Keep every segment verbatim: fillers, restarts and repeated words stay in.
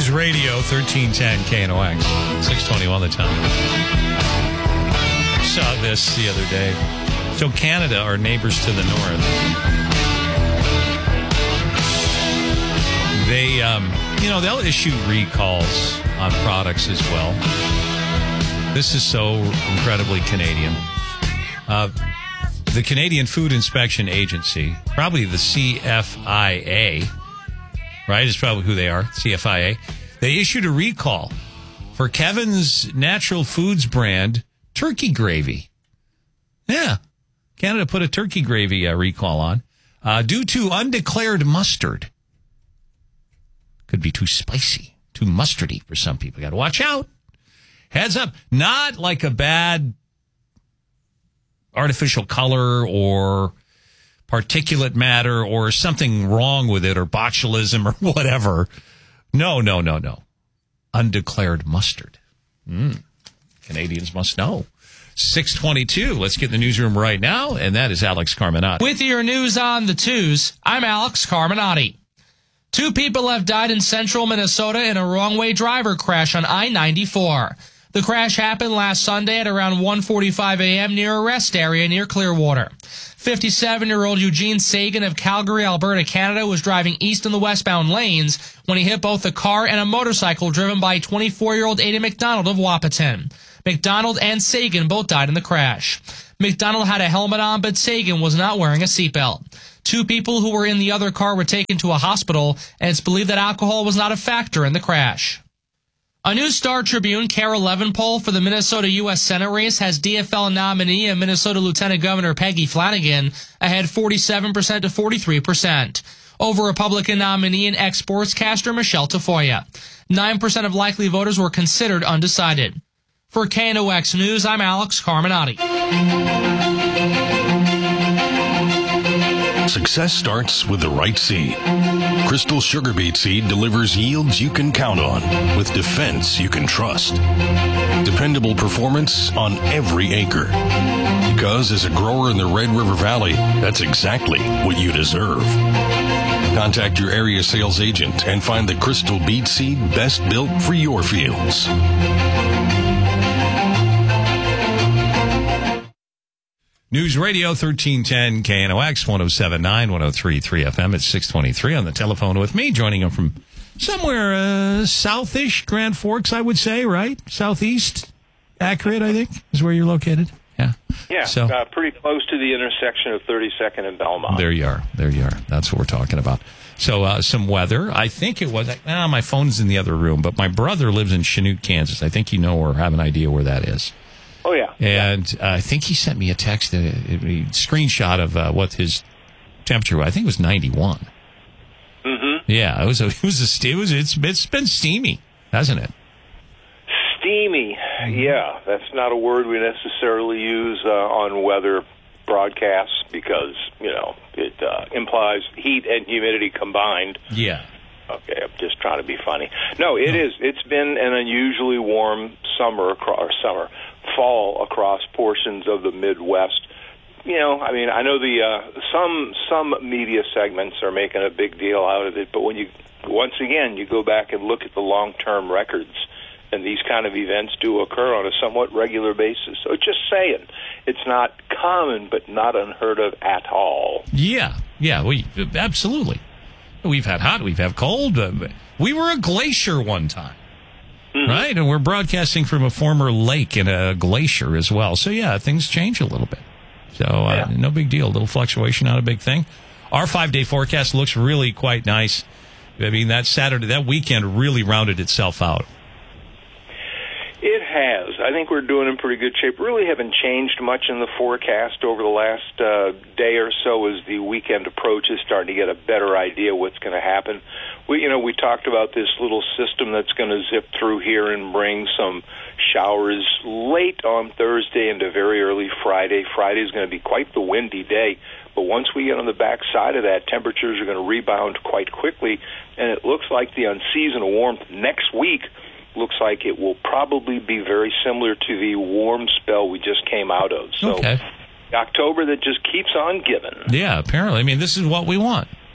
News Radio thirteen ten K N O X, six twenty-one the time. Saw this the other day. So Canada, our neighbors to the north, they, um, you know, they'll issue recalls on products as well. This is so incredibly Canadian. Uh, the Canadian Food Inspection Agency, probably the C F I A, right, is probably who they are, C F I A. They issued a recall for Kevin's Natural Foods brand turkey gravy. Yeah, Canada put a turkey gravy uh, recall on uh, due to undeclared mustard. Could be too spicy, too mustardy for some people. Got to watch out. Heads up, not like a bad artificial color or particulate matter or something wrong with it or botulism or whatever. No, no, no, no. Undeclared mustard. Mm. Canadians must know. six twenty-two. Let's get in the newsroom right now, and that is Alex Carminati. With your news on the twos, I'm Alex Carminati. Two people have died in central Minnesota in a wrong-way driver crash on I ninety-four. The crash happened last Sunday at around one forty-five a.m. near a rest area near Clearwater. fifty-seven-year-old Eugene Sagan of Calgary, Alberta, Canada, was driving east in the westbound lanes when he hit both a car and a motorcycle driven by twenty-four-year-old Ada McDonald of Wahpeton. McDonald and Sagan both died in the crash. McDonald had a helmet on, but Sagan was not wearing a seatbelt. Two people who were in the other car were taken to a hospital, and it's believed that alcohol was not a factor in the crash. A new Star Tribune K A R eleven poll for the Minnesota U S Senate race has D F L nominee and Minnesota Lieutenant Governor Peggy Flanagan ahead forty-seven percent to forty-three percent. Over Republican nominee and ex-sportscaster Michelle Tafoya. nine percent of likely voters were considered undecided. For K N O X News, I'm Alex Carminati. Success starts with the right seed. Crystal Sugar Beet Seed delivers yields you can count on with defense you can trust. Dependable performance on every acre. Because as a grower in the Red River Valley, that's exactly what you deserve. Contact your area sales agent and find the Crystal Beet Seed best built for your fields. News Radio thirteen ten K N O X one oh seven point nine, one oh three point three F M. It's six twenty-three on the telephone with me, joining him from somewhere uh, southish, Grand Forks, I would say, right? Southeast, accurate, I think, is where you're located. Yeah. Yeah, so, uh, pretty close to the intersection of thirty-second and Belmont. There you are. There you are. That's what we're talking about. So uh, some weather. I think it was, ah, my phone's in the other room, but my brother lives in Chinook, Kansas. I think you know or have an idea where that is. Oh, yeah. And uh, I think he sent me a text, a, a screenshot of uh, what his temperature was. I think it was ninety-one. Mm-hmm. Yeah, it was. A, it was. A, it was. It's. It's been steamy, hasn't it? Steamy. Yeah, that's not a word we necessarily use uh, on weather broadcasts because you know it uh, implies heat and humidity combined. Yeah. Okay, I'm just trying to be funny. No, it is. It's been an unusually warm summer across or summer. fall across portions of the Midwest. You know, I mean, I know the uh, some some media segments are making a big deal out of it, but when you once again you go back and look at the long-term records, and these kind of events do occur on a somewhat regular basis. So just saying, it's not common, but not unheard of at all. Yeah, yeah, we absolutely. We've had hot, we've had cold. Uh, we were a glacier one time. Mm-hmm. Right, and we're broadcasting from a former lake in a glacier as well. So, yeah, things change a little bit. So, uh, yeah. No big deal. A little fluctuation, not a big thing. Our five-day forecast looks really quite nice. I mean, that Saturday, that weekend really rounded itself out. It has. I think we're doing in pretty good shape. Really haven't changed much in the forecast over the last uh, day or so as the weekend approaches, starting to get a better idea what's going to happen. We, you know, we talked about this little system that's going to zip through here and bring some showers late on Thursday into very early Friday. Friday is going to be quite the windy day, but once we get on the back side of that, temperatures are going to rebound quite quickly, and it looks like the unseasonal warmth next week looks like it will probably be very similar to the warm spell we just came out of. So okay. October that just keeps on giving. Yeah, apparently. I mean, this is what we want.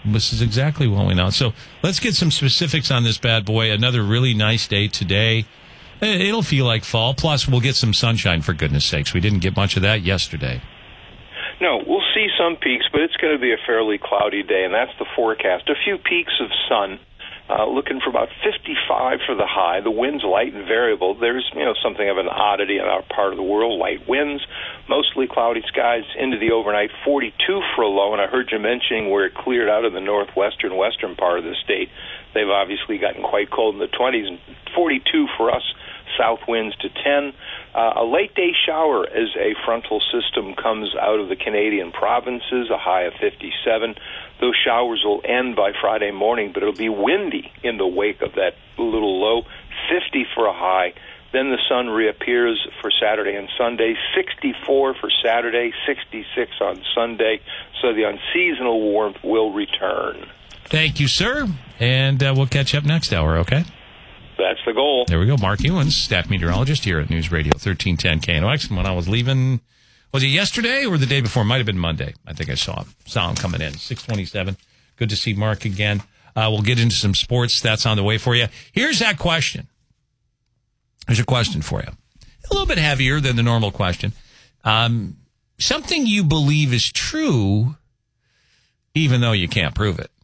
this is exactly what we know. So let's get some specifics on this bad boy. Another really nice day today. It'll feel like fall. Plus, we'll get some sunshine, for goodness sakes. We didn't get much of that yesterday. No, we'll see some peaks, but it's going to be a fairly cloudy day, and that's the forecast. A few peaks of sun. Uh, looking for about fifty-five for the high. The wind's light and variable. There's, you know, something of an oddity in our part of the world. Light winds, mostly cloudy skies into the overnight. forty-two for a low, and I heard you mentioning where it cleared out in the northwestern, western part of the state. They've obviously gotten quite cold in the twenties. And forty-two for us, south winds to ten. Uh, a late day shower as a frontal system comes out of the Canadian provinces, a high of fifty-seven. Those showers will end by Friday morning, but it'll be windy in the wake of that little low. fifty for a high. Then the sun reappears for Saturday and Sunday. sixty-four for Saturday, sixty-six on Sunday. So the unseasonal warmth will return. Thank you, sir. And uh, we'll catch up next hour, okay? That's the goal. There we go. Mark Ewens, staff meteorologist here at News Radio thirteen ten K N O X. And when I was leaving, was it yesterday or the day before? Might have been Monday. I think I saw him. Saw him coming in. six twenty-seven. Good to see Mark again. Uh, we'll get into some sports. That's on the way for you. Here's that question. Here's a question for you. A little bit heavier than the normal question. Um, something you believe is true, even though you can't prove it.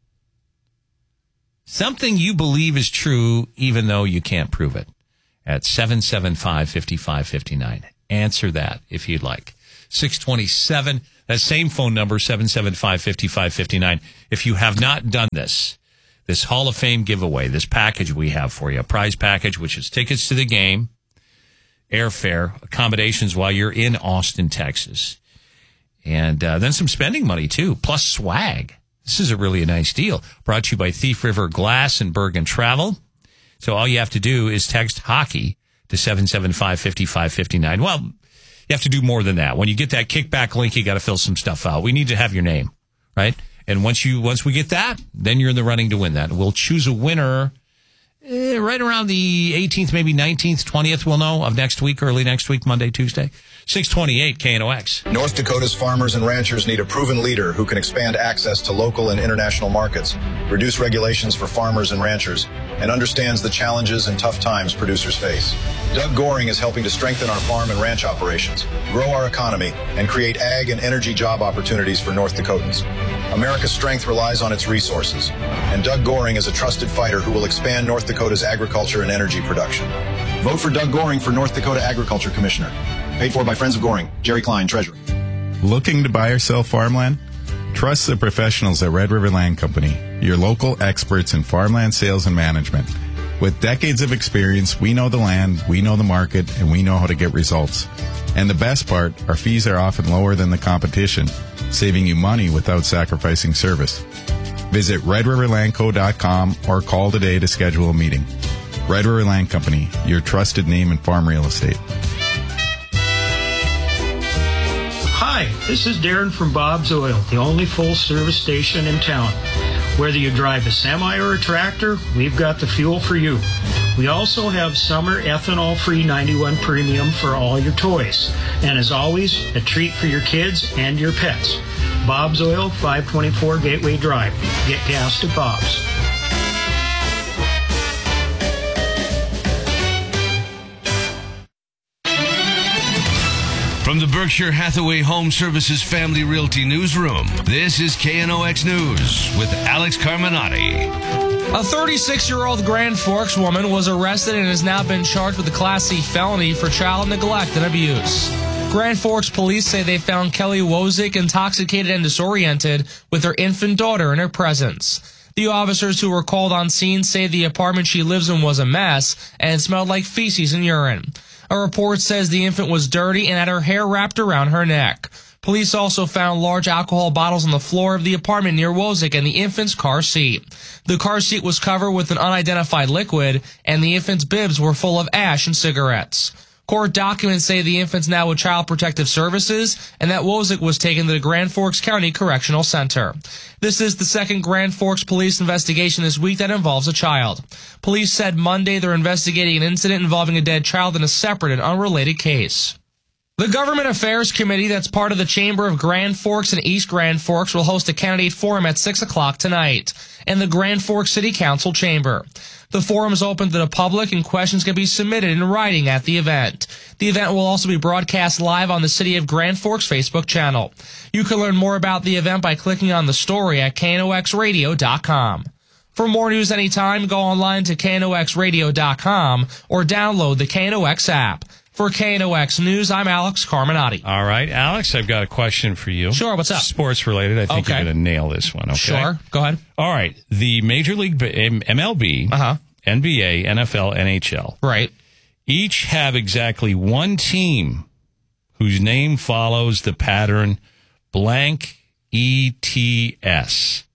Something you believe is true, even though you can't prove it. At seven seven five, five five five nine. Answer that if you'd like. six twenty-seven, that same phone number, seven seven five, five five five nine. If you have not done this, this Hall of Fame giveaway, this package we have for you, a prize package, which is tickets to the game, airfare, accommodations while you're in Austin, Texas, and uh, then some spending money, too, plus swag. This is a really nice deal. Brought to you by Thief River Glass and Bergen Travel. So all you have to do is text hockey to seven seven five, five five five nine. Well, you have to do more than that. When you get that kickback link, you got to fill some stuff out. We need to have your name, right? And once you once we get that, then you're in the running to win that. We'll choose a winner eh, right around the eighteenth, maybe nineteenth, twentieth, we'll know, of next week, early next week, Monday, Tuesday. six twenty-eight K N O X. North Dakota's farmers and ranchers need a proven leader who can expand access to local and international markets, reduce regulations for farmers and ranchers, and understands the challenges and tough times producers face. Doug Goring is helping to strengthen our farm and ranch operations, grow our economy, and create ag and energy job opportunities for North Dakotans. America's strength relies on its resources, and Doug Goring is a trusted fighter who will expand North Dakota's agriculture and energy production. Vote for Doug Goring for North Dakota Agriculture Commissioner. Paid for by Friends of Goring. Jerry Klein, Treasurer. Looking to buy or sell farmland? Trust the professionals at Red River Land Company, your local experts in farmland sales and management. With decades of experience, we know the land, we know the market, and we know how to get results. And the best part, our fees are often lower than the competition, saving you money without sacrificing service. Visit red river land co dot com or call today to schedule a meeting. Red River Land Company, your trusted name in farm real estate. Hi, this is Darren from Bob's Oil, the only full-service station in town. Whether you drive a semi or a tractor, we've got the fuel for you. We also have summer ethanol-free ninety-one Premium for all your toys. And as always, a treat for your kids and your pets. Bob's Oil, five twenty-four Gateway Drive. Get gas at Bob's. From the Berkshire Hathaway Home Services Family Realty Newsroom, this is K N O X News with Alex Carminati. A thirty-six-year-old Grand Forks woman was arrested and has now been charged with a Class C felony for child neglect and abuse. Grand Forks police say they found Kelly Wozik intoxicated and disoriented with her infant daughter in her presence. The officers who were called on scene say the apartment she lives in was a mess and smelled like feces and urine. A report says the infant was dirty and had her hair wrapped around her neck. Police also found large alcohol bottles on the floor of the apartment near Wozik and the infant's car seat. The car seat was covered with an unidentified liquid, and the infant's bibs were full of ash and cigarettes. Court documents say the infant's now with Child Protective Services and that Wozik was taken to the Grand Forks County Correctional Center. This is the second Grand Forks police investigation this week that involves a child. Police said Monday they're investigating an incident involving a dead child in a separate and unrelated case. The Government Affairs Committee that's part of the Chamber of Grand Forks and East Grand Forks will host a candidate forum at six o'clock tonight in the Grand Forks City Council chamber. The forum is open to the public and questions can be submitted in writing at the event. The event will also be broadcast live on the City of Grand Forks Facebook channel. You can learn more about the event by clicking on the story at K N O X radio dot com. For more news anytime, go online to K N O X radio dot com or download the K N O X app. For K N O X News, I'm Alex Carminati. All right, Alex, I've got a question for you. Sure, what's up? Sports related. I think Okay. you're going to nail this one, okay? Sure, go ahead. All right, the Major League M L B, Uh-huh. N B A, N F L, N H L, Right. each have exactly one team whose name follows the pattern blank E T S.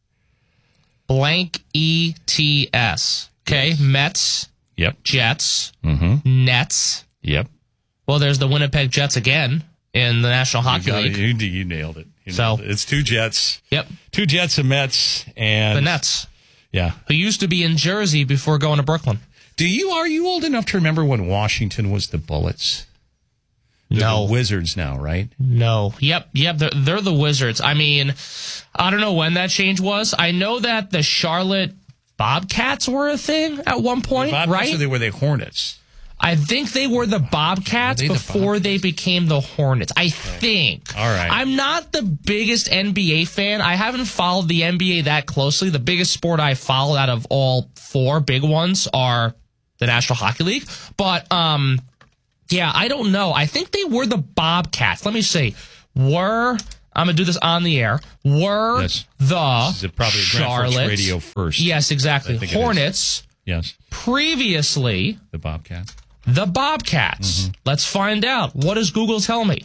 Blank E T S. Okay, Mets, Yep. Jets, Mm-hmm. Nets. Yep. Well, there's the Winnipeg Jets again in the National Hockey You, got it. League. You, you nailed it. You So- nailed it. It's two Jets. Yep, Two Jets and Mets. And the Nets, Yeah. who used to be in Jersey before going to Brooklyn. Do you, are you old enough to remember when Washington was the Bullets? They're No. the Wizards now, right? No. Yep, yep, they're, they're the Wizards. I mean, I don't know when that change was. I know that the Charlotte Bobcats were a thing at one point, Bobcats, right? or they were they Hornets? I think they were the Bobcats Were they the before they became the Hornets. I think. All right. I'm not the biggest N B A fan. I haven't followed the N B A that closely. The biggest sport I follow out of all four big ones are the National Hockey League. But, um, yeah, I don't know. I think they were the Bobcats. Let me see. Were, I'm going to do this on the air, were Yes. the This is probably a Grand Forks Charlotte radio first. Yes, exactly. I think it is. Hornets, Yes. previously The Bobcats. the Bobcats. Mm-hmm. Let's find out. What does Google tell me?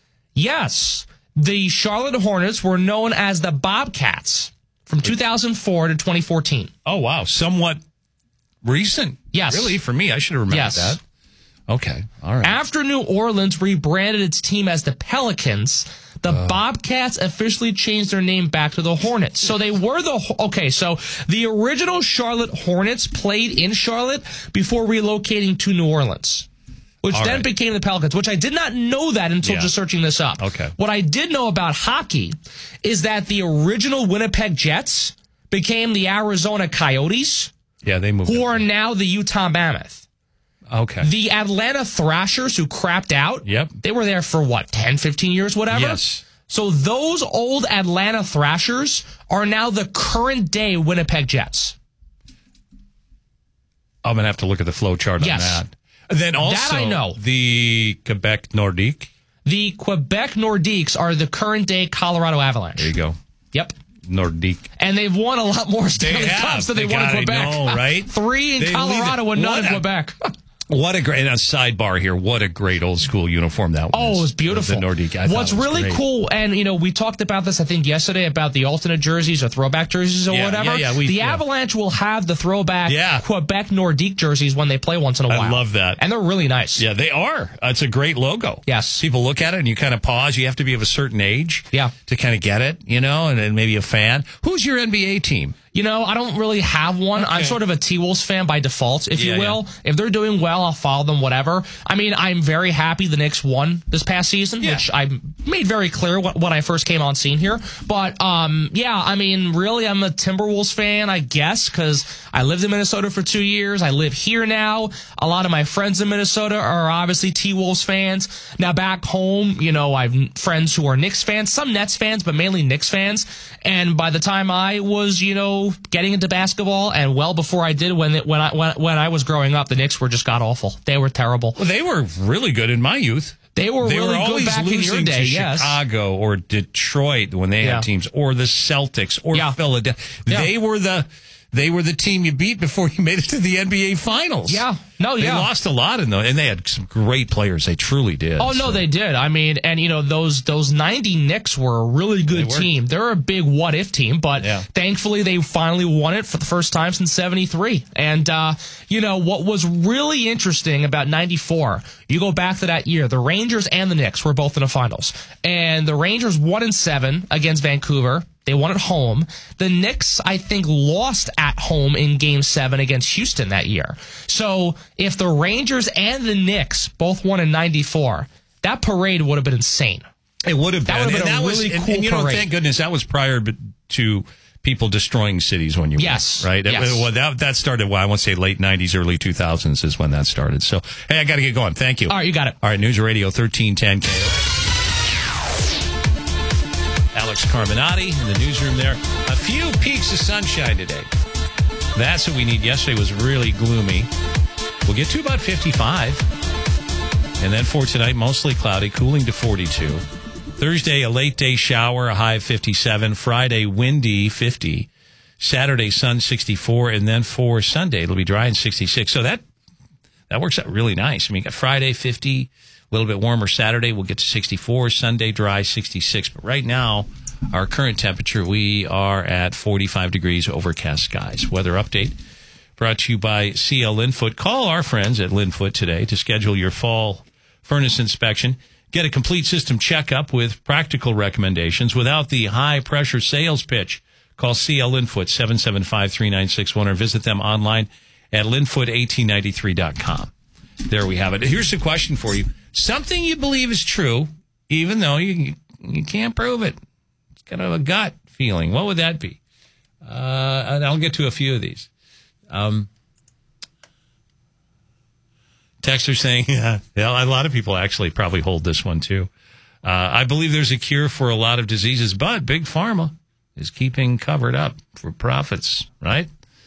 Yes, the Charlotte Hornets were known as the Bobcats from two thousand four to twenty fourteen. Oh, wow. Somewhat recent. Yes. Really? For me, I should have remembered Yes. that. Okay. All right. After New Orleans rebranded its team as the Pelicans, the Uh. Bobcats officially changed their name back to the Hornets. So they were the, okay, so the original Charlotte Hornets played in Charlotte before relocating to New Orleans, which All then right. became the Pelicans, which I did not know that until Yeah. just searching this up. Okay. What I did know about hockey is that the original Winnipeg Jets became the Arizona Coyotes, yeah, they moved. who up. are now the Utah Mammoth. Okay. The Atlanta Thrashers, who crapped out, Yep. they were there for what, ten, fifteen years, whatever? Yes. So those old Atlanta Thrashers are now the current day Winnipeg Jets. I'm going to have to look at the flow chart Yes. on that. Then also, I know. the Quebec Nordique. The Quebec Nordiques are the current day Colorado Avalanche. There you go. Yep. Nordique. And they've won a lot more Stanley have. Cups than They they, won in got it. Quebec. No, right? Three in They lead Colorado it. and none What in a- Quebec. What a great, and a sidebar here, what a great old school uniform that was. Oh, it was beautiful. The Nordique. I thought What's it was really great. cool, and you know, we talked about this, I think, yesterday about the alternate jerseys or throwback jerseys or Yeah, whatever. yeah, yeah, we- the yeah. Avalanche will have the throwback Yeah. Quebec Nordique jerseys when they play once in a I while. love that. And they're really nice. Yeah, they are. It's a great logo. Yes. People look at it and you kind of pause. You have to be of a certain age Yeah. to kind of get it, you know, and then maybe a fan. Who's your N B A team? You know, I don't really have one. I'm Okay. sort of a T-Wolves fan by default, if Yeah, you will. If they're doing well, I'll follow them, whatever. I mean, I'm very happy the Knicks won this past season, Yeah. which I made very clear what, when I first came on scene here. But, um, yeah, I mean, really, I'm a Timberwolves fan, I guess, because I lived in Minnesota for two years. I live here now. A lot of my friends in Minnesota are obviously T-Wolves fans. Now, back home, you know, I have friends who are Knicks fans, some Nets fans, but mainly Knicks fans. And by the time I was, you know, getting into basketball, and well before I did, when it, when I when, when I was growing up, the Knicks were just god awful. They were terrible. Well, they were really good in my youth. They were They really were good always back in losing your day. to Yes. Chicago or Detroit when they Yeah. had teams, or the Celtics or Yeah. Philadelphia. Yeah. They were the they were the team you beat before you made it to the N B A Finals. Yeah. No, They yeah. lost a lot in those, and they had some great players. They truly did. Oh no, So- they did. I mean, and you know, those those ninety Knicks were a really good They were. team. They're a big what if team, but Yeah. thankfully they finally won it for the first time since seventy-three. And uh, you know, what was really interesting about ninety-four, you go back to that year, the Rangers and the Knicks were both in the finals. And the Rangers won in seven against Vancouver. They won at home. The Knicks, I think, lost at home in game seven against Houston that year. So if the Rangers and the Knicks both won in ninety-four, that parade would have been insane. It would have That been. would have been and a that really was, cool and, and, you know, parade. thank goodness that was prior to people destroying cities when you Yes. went, right? Yes. Well, that, that started, well, I want to say late nineties, early two thousands is when that started. So, hey, I got to get going. Thank you. All right, you got it. All right, News Radio thirteen ten K O X. Alex Carminati in the newsroom there. A few peaks of sunshine today. That's what we need. Yesterday was really gloomy. We'll get to about fifty-five. And then for tonight, mostly cloudy, cooling to forty-two. Thursday, a late day shower, a high of fifty-seven. Friday, windy, fifty. Saturday, sun, sixty-four. And then for Sunday, it'll be dry and sixty-six. So that that works out really nice. I mean, you got Friday, fifty, a little bit warmer. Saturday, we'll get to sixty-four. Sunday, dry, sixty-six. But right now, our current temperature, we are at forty-five degrees, overcast skies. Weather update brought to you by C L Linfoot. Call our friends at Linfoot today to schedule your fall furnace inspection. Get a complete system checkup with practical recommendations without the high-pressure sales pitch. Call C L Linfoot, seven seven five, three nine six one, or visit them online at linfoot eighteen ninety-three dot com. There we have it. Here's the question for you. Something you believe is true, even though you you can't prove it. It's kind of a gut feeling. What would that be? Uh, and I'll get to a few of these. Um, Texter saying, yeah, yeah, a lot of people actually probably hold this one too. Uh, I believe there's a cure for a lot of diseases, but Big Pharma is keeping covered up for profits, right?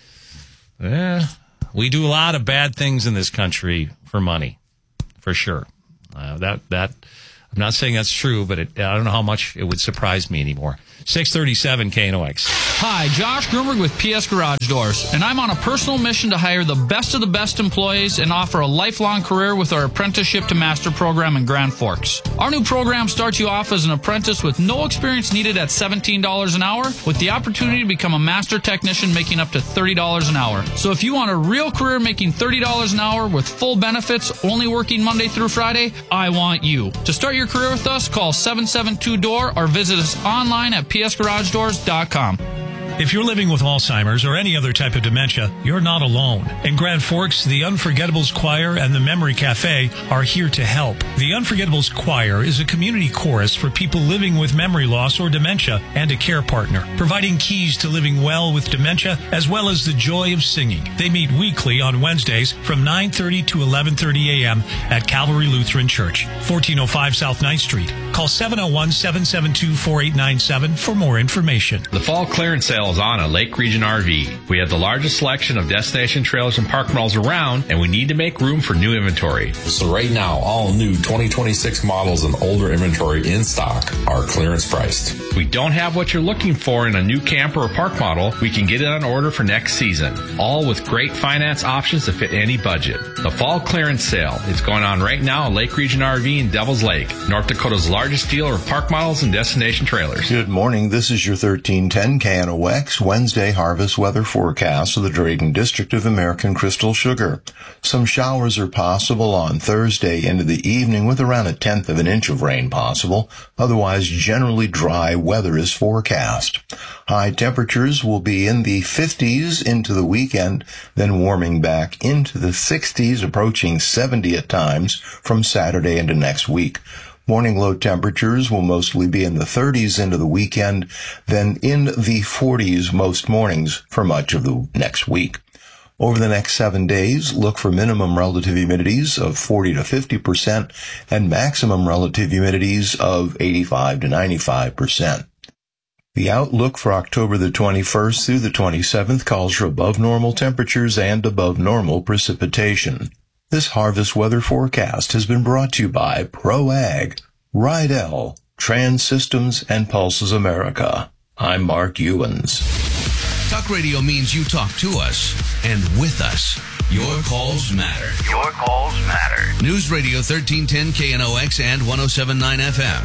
Yeah, we do a lot of bad things in this country for money, for sure. Uh, that that I'm not saying that's true, but it, I don't know how much it would surprise me anymore. six thirty-seven K N O X. Hi, Josh Grunberg with P S Garage Doors, and I'm on a personal mission to hire the best of the best employees and offer a lifelong career with our Apprenticeship to Master program in Grand Forks. Our new program starts you off as an apprentice with no experience needed at seventeen dollars an hour, with the opportunity to become a master technician making up to thirty dollars an hour. So if you want a real career making thirty dollars an hour with full benefits, only working Monday through Friday, I want you. To start your career with us, call seven seven two D O O R or visit us online at p s garage doors dot com. If you're living with Alzheimer's or any other type of dementia, you're not alone. In Grand Forks, the Unforgettables Choir and the Memory Cafe are here to help. The Unforgettables Choir is a community chorus for people living with memory loss or dementia and a care partner, providing keys to living well with dementia as well as the joy of singing. They meet weekly on Wednesdays from nine thirty to eleven thirty a.m. at Calvary Lutheran Church, fourteen oh five South ninth Street. Call seven oh one, seven seven two, four eight nine seven for more information. The fall clearance sale is on at Lake Region R V. We have the largest selection of destination trailers and park models around, and we need to make room for new inventory. So right now, all new twenty twenty-six models and older inventory in stock are clearance priced. If we don't have what you're looking for in a new camper or park model, we can get it on order for next season. All with great finance options to fit any budget. The fall clearance sale is going on right now at Lake Region R V in Devil's Lake, North Dakota's largest dealer of park models and destination trailers. Good morning. This is your thirteen ten K N O X Wednesday harvest weather forecast of the Drayton District of American Crystal Sugar. Some showers are possible on Thursday into the evening with around a tenth of an inch of rain possible. Otherwise, generally dry weather is forecast. High temperatures will be in the fifties into the weekend, then warming back into the sixties, approaching seventy at times from Saturday into next week. Morning low temperatures will mostly be in the thirties into the weekend, then in the forties most mornings for much of the next week. Over the next seven days, look for minimum relative humidities of forty to fifty percent and maximum relative humidities of eighty-five to ninety-five percent. The outlook for October the twenty-first through the twenty-seventh calls for above normal temperatures and above normal precipitation. This harvest weather forecast has been brought to you by ProAg, Rydell, Trans Systems, and Pulses America. I'm Mark Ewens. Talk radio means you talk to us and with us. Your calls matter. Your calls matter. News Radio thirteen ten K N O X and one oh seven point nine F M.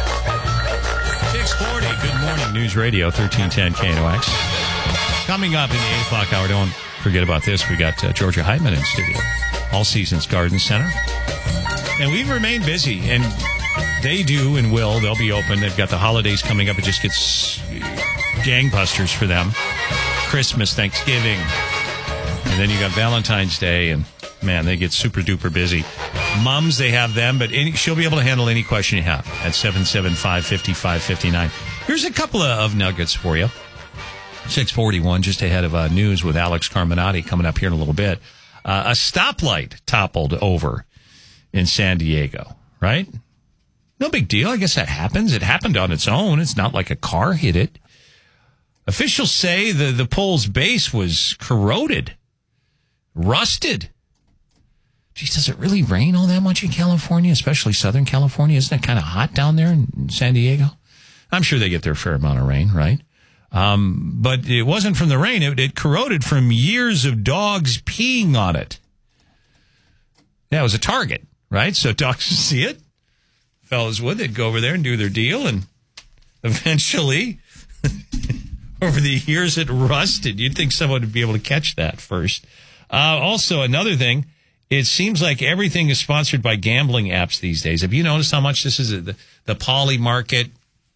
six forty. Good morning. News Radio thirteen ten K N O X. Coming up in the eight o'clock hour, don't forget about this. We got uh, Georgia Heitman in studio. All Seasons Garden Center. And we've remained busy, and they do and will. They'll be open. They've got the holidays coming up. It just gets gangbusters for them. Christmas, Thanksgiving, and then you got Valentine's Day, and man, they get super duper busy. Mums, they have them, but any, she'll be able to handle any question you have at seven seven five, five five five nine. Here's a couple of, of nuggets for you. six forty-one, just ahead of uh, news with Alex Carminati coming up here in a little bit. Uh, a stoplight toppled over in San Diego, right? No big deal. I guess that happens. It happened on its own. It's not like a car hit it. Officials say the, the pole's base was corroded, rusted. Geez, does it really rain all that much in California, especially Southern California? Isn't it kind of hot down there in San Diego? I'm sure they get their fair amount of rain, right? Um, but it wasn't from the rain. It, it corroded from years of dogs peeing on it. Yeah, it was a target, right? So dogs see it. Fellas would. They'd go over there and do their deal. And eventually, over the years, it rusted. You'd think someone would be able to catch that first. Uh, also, another thing, it seems like everything is sponsored by gambling apps these days. Have you noticed how much this is the, the Poly Market,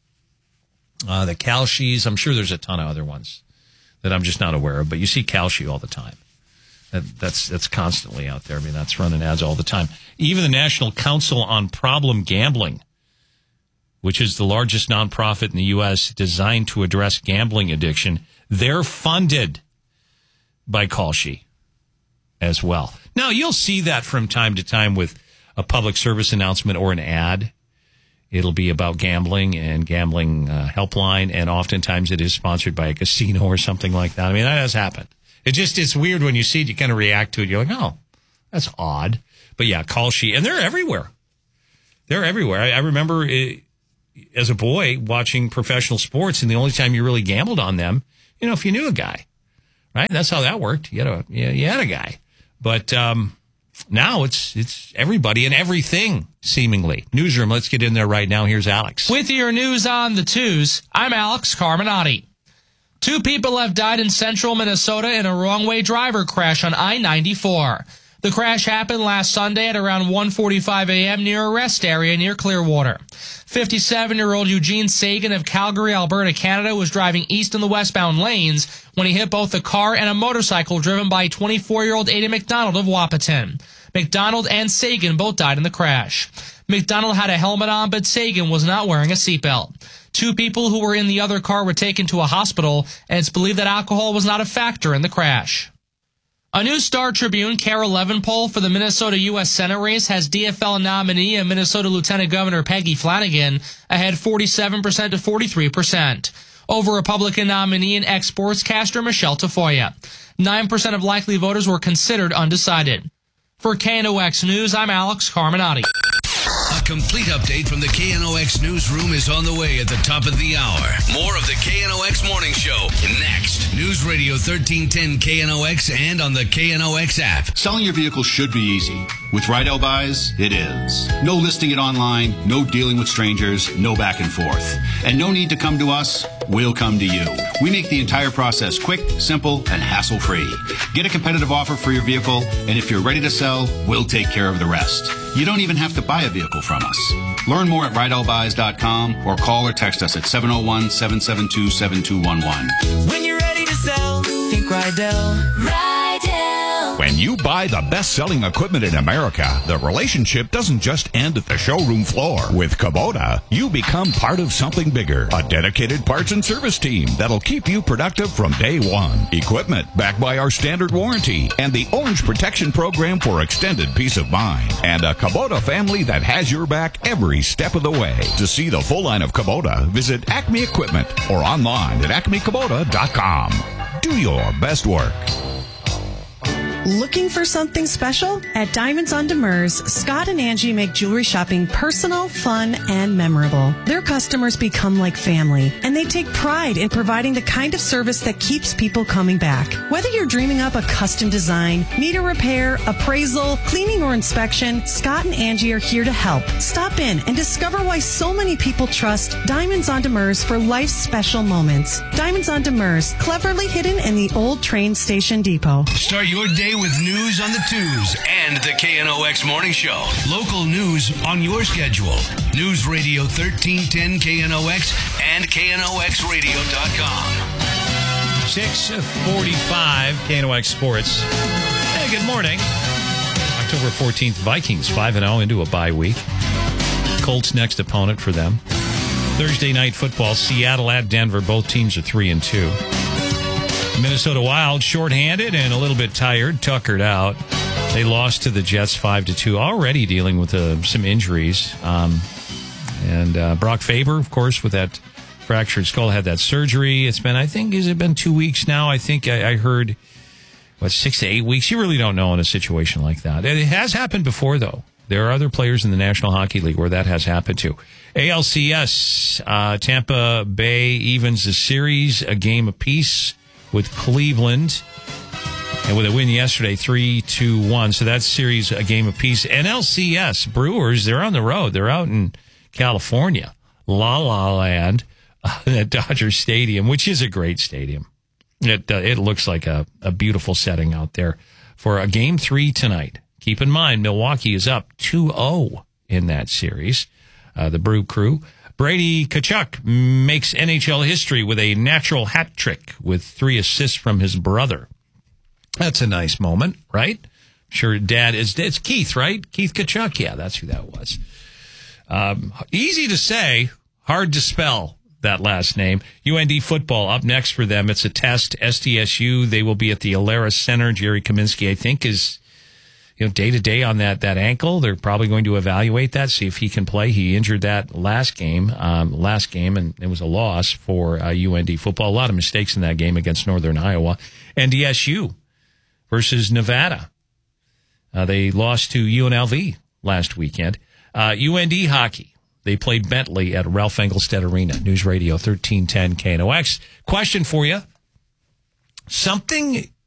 uh, the Kalshis? I'm sure there's a ton of other ones that I'm just not aware of, but you see Kalshi all the time. That, that's that's constantly out there. I mean, that's running ads all the time. Even the National Council on Problem Gambling, which is the largest nonprofit in the U S designed to address gambling addiction, they're funded by Kalshi as well. Now, you'll see that from time to time with a public service announcement or an ad. It'll be about gambling and gambling uh, helpline, and oftentimes it is sponsored by a casino or something like that. I mean, that has happened. It just, it's weird when you see it, you kind of react to it. You're like, oh, that's odd. But yeah, Kalshi, and they're everywhere. They're everywhere. I, I remember it, as a boy watching professional sports, and the only time you really gambled on them, you know, if you knew a guy, right? That's how that worked. You had a, you had a guy. But um, now it's it's everybody and everything, seemingly. Newsroom, let's get in there right now. Here's Alex. With your news on the twos, I'm Alex Carminati. Two people have died in central Minnesota in a wrong-way driver crash on I ninety-four. The crash happened last Sunday at around one forty-five a.m. near a rest area near Clearwater. fifty-seven-year-old Eugene Sagan of Calgary, Alberta, Canada, was driving east in the westbound lanes when he hit both a car and a motorcycle driven by twenty-four-year-old Ada McDonald of Wahpeton. McDonald and Sagan both died in the crash. McDonald had a helmet on, but Sagan was not wearing a seatbelt. Two people who were in the other car were taken to a hospital, and it's believed that alcohol was not a factor in the crash. A new Star Tribune K A R eleven poll for the Minnesota U S Senate race has D F L nominee and Minnesota Lieutenant Governor Peggy Flanagan ahead forty-seven percent to forty-three percent. Over Republican nominee and ex-sportscaster Michelle Tafoya. nine percent of likely voters were considered undecided. For K N O X News, I'm Alex Carminati. A complete update from the K N O X newsroom is on the way at the top of the hour. More of the K N O X Morning Show next. News Radio thirteen ten K N O X and on the K N O X app. Selling your vehicle should be easy. With Rydell Buys, it is. No listing it online, no dealing with strangers, no back and forth. And no need to come to us, we'll come to you. We make the entire process quick, simple, and hassle-free. Get a competitive offer for your vehicle, and if you're ready to sell, we'll take care of the rest. You don't even have to buy a vehicle from us. Learn more at Rydell Buys dot com or call or text us at seven oh one, seven seven two, seven two one one. When you're ready to sell, think Rydell. Rydell. When you buy the best-selling equipment in America, the relationship doesn't just end at the showroom floor. With Kubota, you become part of something bigger. A dedicated parts and service team that'll keep you productive from day one. Equipment backed by our standard warranty and the Orange Protection Program for extended peace of mind. And a Kubota family that has your back every step of the way. To see the full line of Kubota, visit Acme Equipment or online at acme kubota dot com. Do your best work. Looking for something special? At Diamonds on Demers, Scott and Angie make jewelry shopping personal, fun, and memorable. Their customers become like family, and they take pride in providing the kind of service that keeps people coming back. Whether you're dreaming up a custom design, meter repair, appraisal, cleaning, or inspection, Scott and Angie are here to help. Stop in and discover why so many people trust Diamonds on Demers for life's special moments. Diamonds on Demers, cleverly hidden in the old train station depot. Start your day with news on the twos and the K N O X Morning Show. Local news on your schedule. News Radio thirteen ten K N O X and K N O X radio dot com. six forty-five K N O X Sports. Hey, good morning. October fourteenth, Vikings five and oh into a bye week. Colts next opponent for them. Thursday night football, Seattle at Denver. Both teams are three and two. Minnesota Wild, shorthanded and a little bit tired, tuckered out. They lost to the Jets five to two, already dealing with uh, some injuries. Um, and uh, Brock Faber, of course, with that fractured skull, had that surgery. It's been, I think, has it been two weeks now? I think I, I heard, what, six to eight weeks? You really don't know in a situation like that. It has happened before, though. There are other players in the National Hockey League where that has happened to. A L C S, uh, Tampa Bay evens the series, a game apiece with Cleveland. And with a win yesterday, three two one. So that series, a game apiece. N L C S, Brewers, they're on the road. They're out in California, La La Land, uh, at Dodger Stadium, which is a great stadium. It uh, it looks like a, a beautiful setting out there for a game three tonight. Keep in mind, Milwaukee is up two oh in that series. Uh, the Brew Crew. Brady Tkachuk makes N H L history with a natural hat trick with three assists from his brother. That's a nice moment, right? Sure, Dad is, it's Keith, right? Keith Tkachuk. Yeah, that's who that was. Um, easy to say, hard to spell that last name. U N D football up next for them. It's a test. S D S U, they will be at the Alara Center. Jerry Kaminsky, I think, is, you know, day to day on that, that ankle. They're probably going to evaluate that, see if he can play. He injured that last game, um, last game, and it was a loss for uh, U N D football. A lot of mistakes in that game against Northern Iowa. N D S U versus Nevada. Uh, they lost to U N L V last weekend. Uh, U N D hockey. They played Bentley at Ralph Engelstad Arena. News Radio thirteen ten K N O X. Question for you. Something